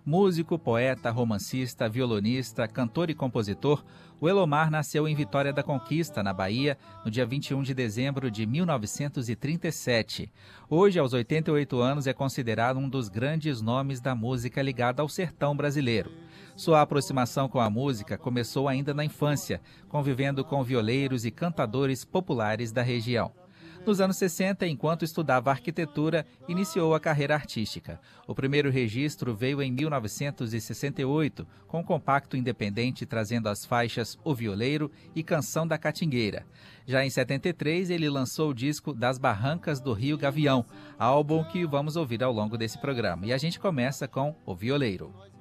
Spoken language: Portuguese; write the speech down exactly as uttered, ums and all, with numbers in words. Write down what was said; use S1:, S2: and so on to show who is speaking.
S1: Músico, poeta, romancista, violonista, cantor e compositor, o Elomar nasceu em Vitória da Conquista, na Bahia, no dia vinte e um de dezembro de mil novecentos e trinta e sete. Hoje, aos oitenta e oito anos, é considerado um dos grandes nomes da música ligada ao sertão brasileiro. Sua aproximação com a música começou ainda na infância, convivendo com violeiros e cantadores populares da região. Nos anos sessenta, enquanto estudava arquitetura, iniciou a carreira artística. O primeiro registro veio em mil novecentos e sessenta e oito, com um compacto independente trazendo as faixas O Violeiro e Canção da Catingueira. Já em setenta e três, ele lançou o disco Das Barrancas do Rio Gavião, álbum que vamos ouvir ao longo desse programa. E a gente começa com O Violeiro.